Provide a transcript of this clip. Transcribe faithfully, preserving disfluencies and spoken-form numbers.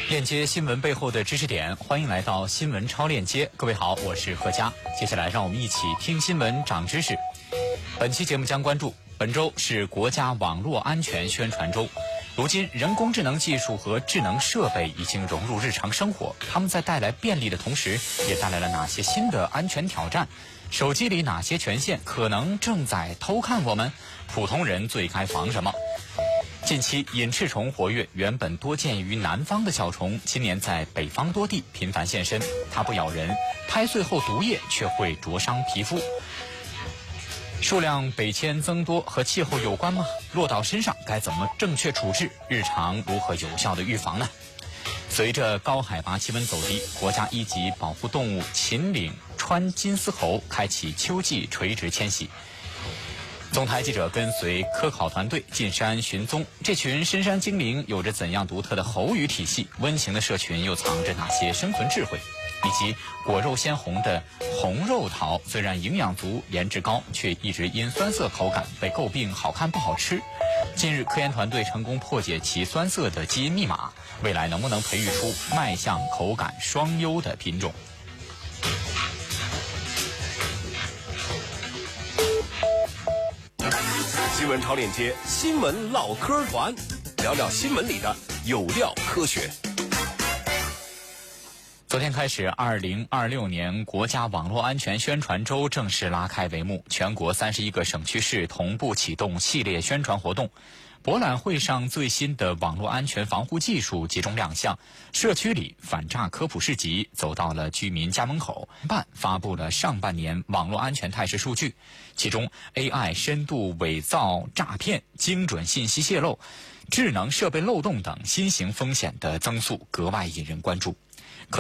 链接新闻背后的知识点，欢迎来到新闻超链接。各位好，我是何佳。接下来让我们一起听新闻长知识。本期节目将关注，本周是国家网络安全宣传周。如今人工智能技术和智能设备已经融入日常生活，它们在带来便利的同时，也带来了哪些新的安全挑战？手机里哪些权限可能正在偷看我们？普通人最该防什么？近期隐翅虫活跃，原本多见于南方的小虫，今年在北方多地频繁现身。它不咬人，拍碎后毒液却会灼伤皮肤。数量北迁增多和气候有关吗？落到身上该怎么正确处置？日常如何有效的预防呢？随着高海拔气温走低，国家一级保护动物秦岭川金丝猴开启秋季垂直迁徙。总台记者跟随科考团队进山寻踪，这群深山精灵有着怎样独特的喉语体系？温情的社群又藏着哪些生存智慧？以及果肉鲜红的红肉桃，虽然营养足、颜值高，却一直因酸涩口感被诟病好看不好吃。近日，科研团队成功破解其酸涩的基因密码，未来能不能培育出卖相、口感双优的品种？ 新闻超链接，新闻唠嗑团，聊聊新闻里的有料科学。 昨天开始，二零二六年国家网络安全宣传周正式拉开帷幕，全国三十一个省区市同步启动系列宣传活动。博览会上最新的网络安全防护技术集中亮相，社区里反诈科普市集走到了居民家门口。办发布了上半年网络安全态势数据，其中 A I 深度伪造诈骗、精准信息泄露、智能设备漏洞等新型风险的增速格外引人关注。